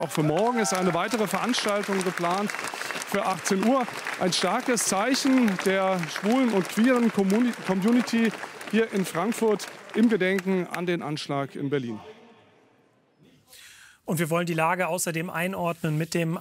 Auch für morgen ist eine weitere Veranstaltung geplant für 18 Uhr. Ein starkes Zeichen der schwulen und queeren Community hier in Frankfurt im Gedenken an den Anschlag in Berlin. Und wir wollen die Lage außerdem einordnen mit dem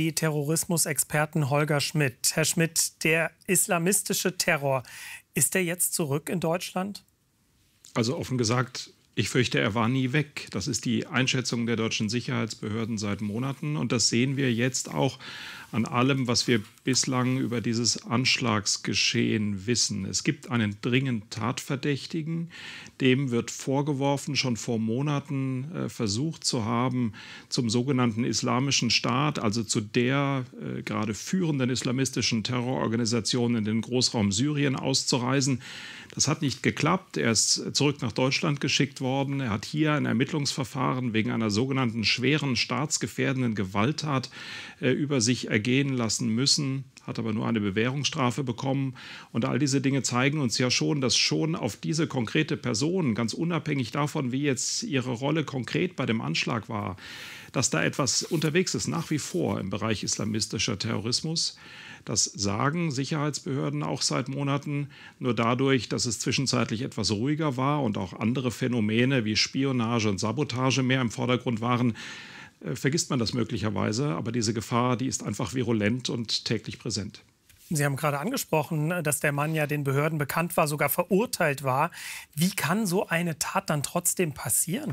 ARD-Terrorismusexperten Holger Schmidt. Herr Schmidt, der islamistische Terror, ist der jetzt zurück in Deutschland? Also offen gesagt, ich fürchte, er war nie weg. Das ist die Einschätzung der deutschen Sicherheitsbehörden seit Monaten. Und das sehen wir jetzt auch an allem, was wir bislang über dieses Anschlagsgeschehen wissen. Es gibt einen dringend Tatverdächtigen. Dem wird vorgeworfen, schon vor Monaten versucht zu haben, zum sogenannten Islamischen Staat, also zu der gerade führenden islamistischen Terrororganisation in den Großraum Syrien auszureisen. Das hat nicht geklappt. Er ist zurück nach Deutschland geschickt worden. Er hat hier ein Ermittlungsverfahren wegen einer sogenannten schweren staatsgefährdenden Gewalttat über sich ergehen lassen müssen, hat aber nur eine Bewährungsstrafe bekommen. Und all diese Dinge zeigen uns ja schon, dass schon auf diese konkrete Person, ganz unabhängig davon, wie jetzt ihre Rolle konkret bei dem Anschlag war, dass da etwas unterwegs ist, nach wie vor im Bereich islamistischer Terrorismus. Das sagen Sicherheitsbehörden auch seit Monaten. Nur dadurch, dass es zwischenzeitlich etwas ruhiger war und auch andere Phänomene wie Spionage und Sabotage mehr im Vordergrund waren, vergisst man das möglicherweise. Aber diese Gefahr, die ist einfach virulent und täglich präsent. Sie haben gerade angesprochen, dass der Mann ja den Behörden bekannt war, sogar verurteilt war. Wie kann so eine Tat dann trotzdem passieren?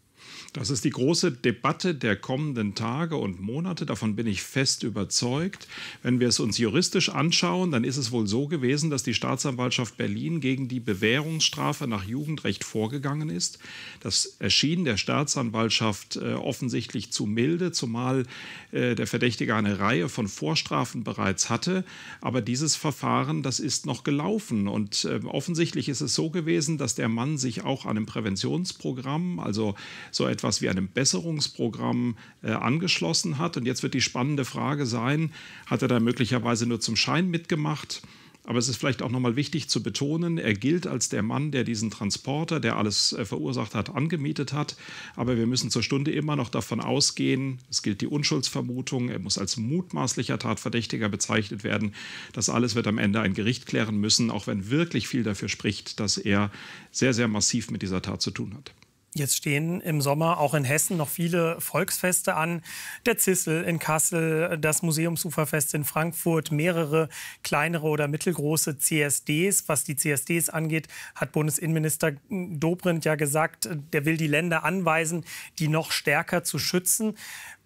Das ist die große Debatte der kommenden Tage und Monate. Davon bin ich fest überzeugt. Wenn wir es uns juristisch anschauen, dann ist es wohl so gewesen, dass die Staatsanwaltschaft Berlin gegen die Bewährungsstrafe nach Jugendrecht vorgegangen ist. Das erschien der Staatsanwaltschaft offensichtlich zu milde, zumal der Verdächtige eine Reihe von Vorstrafen bereits hatte. Aber dieses Verfahren, das ist noch gelaufen. Und offensichtlich ist es so gewesen, dass der Mann sich auch einem Präventionsprogramm, also so etwas wie einem Besserungsprogramm angeschlossen hat. Und jetzt wird die spannende Frage sein, hat er da möglicherweise nur zum Schein mitgemacht? Aber es ist vielleicht auch nochmal wichtig zu betonen, er gilt als der Mann, der diesen Transporter, der alles verursacht hat, angemietet hat. Aber wir müssen zur Stunde immer noch davon ausgehen, es gilt die Unschuldsvermutung, er muss als mutmaßlicher Tatverdächtiger bezeichnet werden. Das alles wird am Ende ein Gericht klären müssen, auch wenn wirklich viel dafür spricht, dass er sehr, sehr massiv mit dieser Tat zu tun hat. Jetzt stehen im Sommer auch in Hessen noch viele Volksfeste an. Der Zissel in Kassel, das Museumsuferfest in Frankfurt, mehrere kleinere oder mittelgroße CSDs. Was die CSDs angeht, hat Bundesinnenminister Dobrindt ja gesagt, der will die Länder anweisen, die noch stärker zu schützen.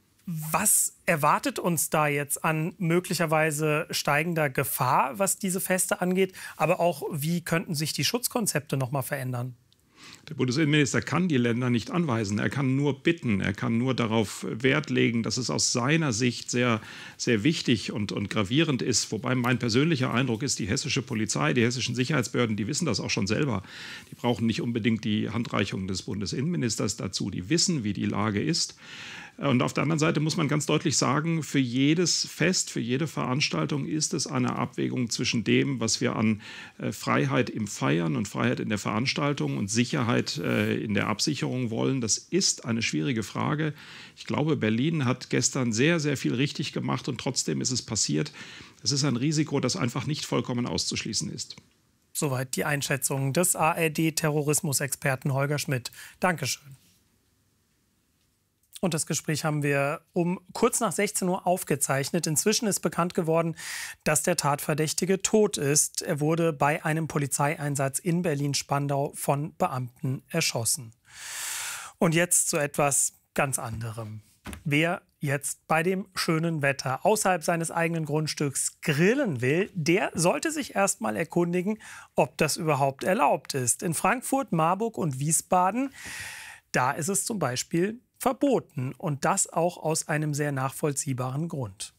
Was erwartet uns da jetzt an möglicherweise steigender Gefahr, was diese Feste angeht? Aber auch, wie könnten sich die Schutzkonzepte noch mal verändern? Der Bundesinnenminister kann die Länder nicht anweisen. Er kann nur bitten. Er kann nur darauf Wert legen, dass es aus seiner Sicht sehr, sehr wichtig und gravierend ist. Wobei mein persönlicher Eindruck ist, die hessische Polizei, die hessischen Sicherheitsbehörden, die wissen das auch schon selber. Die brauchen nicht unbedingt die Handreichung des Bundesinnenministers dazu. Die wissen, wie die Lage ist. Und auf der anderen Seite muss man ganz deutlich sagen, für jedes Fest, für jede Veranstaltung ist es eine Abwägung zwischen dem, was wir an Freiheit im Feiern und Freiheit in der Veranstaltung und Sicherheit in der Absicherung wollen. Das ist eine schwierige Frage. Ich glaube, Berlin hat gestern sehr, sehr viel richtig gemacht und trotzdem ist es passiert. Es ist ein Risiko, das einfach nicht vollkommen auszuschließen ist. Soweit die Einschätzung des ARD-Terrorismusexperten Holger Schmidt. Dankeschön. Und das Gespräch haben wir um kurz nach 16 Uhr aufgezeichnet. Inzwischen ist bekannt geworden, dass der Tatverdächtige tot ist. Er wurde bei einem Polizeieinsatz in Berlin-Spandau von Beamten erschossen. Und jetzt zu etwas ganz anderem. Wer jetzt bei dem schönen Wetter außerhalb seines eigenen Grundstücks grillen will, der sollte sich erst mal erkundigen, ob das überhaupt erlaubt ist. In Frankfurt, Marburg und Wiesbaden, da ist es zum Beispiel verboten. Und das auch aus einem sehr nachvollziehbaren Grund.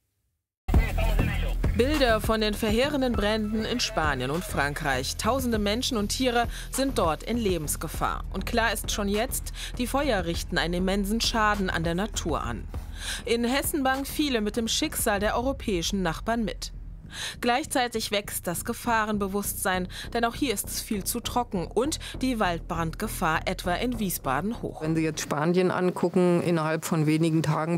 Bilder von den verheerenden Bränden in Spanien und Frankreich. Tausende Menschen und Tiere sind dort in Lebensgefahr. Und klar ist schon jetzt, die Feuer richten einen immensen Schaden an der Natur an. In Hessen bangen viele mit dem Schicksal der europäischen Nachbarn mit. Gleichzeitig wächst das Gefahrenbewusstsein, denn auch hier ist es viel zu trocken und die Waldbrandgefahr etwa in Wiesbaden hoch. Wenn Sie jetzt Spanien angucken, innerhalb von wenigen Tagen